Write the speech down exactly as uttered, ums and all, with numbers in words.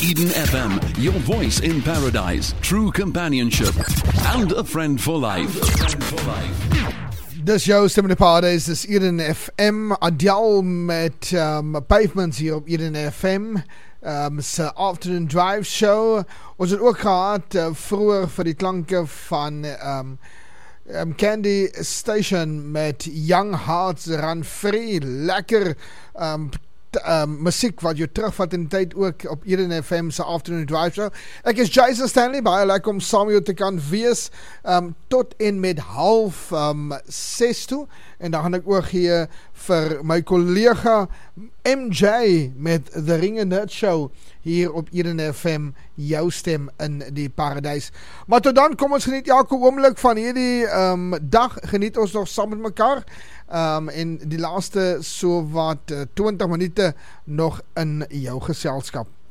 Eden F M, your voice in paradise, true companionship, and a friend for life. Dis jou stem in die paradise, dis Eden F M, Adele met um, Pavements hier op Eden F M, um, sy afternoon drive show. Ons het ook gehad uh, vroeger vir die klanke van um, um, Candy Station met Young Hearts Run Free, lekker um, Um, musiek wat jou terugvat in die tyd ook op Eden F M se afternoon drive show. Ek is Jason Stanley, baie lekker om saam jou te kan wees um, tot en met half um, ses toe, en dan gaan ek ook hier vir my collega M J met The Ring and Nerd Show hier op Eden F M, jou stem in die paradijs. Maar tot dan, kom ons geniet elke oomblik van hierdie um, dag, geniet ons nog saam met mekaar. Um, en die laaste so wat uh, twintig minute nog in jou geselskap.